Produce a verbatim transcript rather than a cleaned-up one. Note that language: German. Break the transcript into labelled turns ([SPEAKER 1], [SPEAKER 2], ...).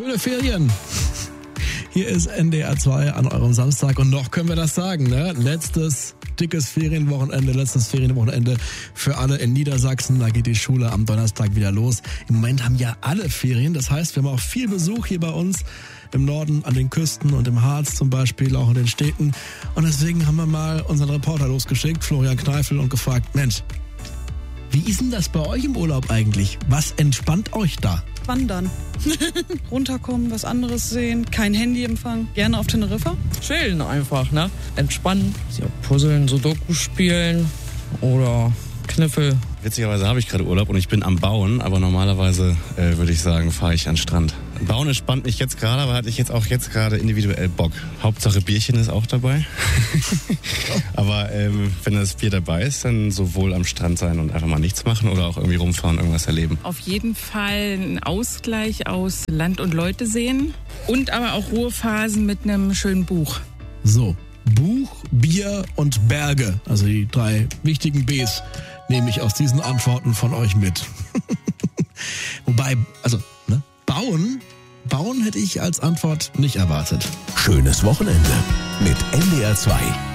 [SPEAKER 1] Schöne Ferien. Hier ist N D R zwei an eurem Samstag und noch können wir das sagen, ne? Letztes dickes Ferienwochenende, letztes Ferienwochenende für alle in Niedersachsen. Da geht die Schule am Donnerstag wieder los. Im Moment haben ja alle Ferien, das heißt, wir haben auch viel Besuch hier bei uns im Norden, an den Küsten und im Harz zum Beispiel, auch in den Städten. Und deswegen haben wir mal unseren Reporter losgeschickt, Florian Kneifel, und gefragt, Mensch, wie ist denn das bei euch im Urlaub eigentlich? Was entspannt euch da?
[SPEAKER 2] Wandern. Runterkommen, was anderes sehen, kein Handyempfang. Gerne auf Teneriffa.
[SPEAKER 3] Chillen einfach, ne? Entspannen. Ja, puzzeln, Sudoku spielen oder Kniffel.
[SPEAKER 4] Witzigerweise habe ich gerade Urlaub und ich bin am Bauen, aber normalerweise äh, würde ich sagen, fahre ich an den Strand. Bauen entspannt mich jetzt gerade, aber hatte ich jetzt auch jetzt gerade individuell Bock. Hauptsache Bierchen ist auch dabei. Aber ähm, wenn das Bier dabei ist, dann sowohl am Strand sein und einfach mal nichts machen oder auch irgendwie rumfahren, irgendwas erleben.
[SPEAKER 5] Auf jeden Fall ein Ausgleich aus Land und Leute sehen und aber auch Ruhephasen mit einem schönen Buch.
[SPEAKER 1] So, Buch, Bier und Berge, also die drei wichtigen Bs, nehme ich aus diesen Antworten von euch mit. Wobei, also, ne, bauen, bauen hätte ich als Antwort nicht erwartet.
[SPEAKER 6] Schönes Wochenende mit N D R zwei.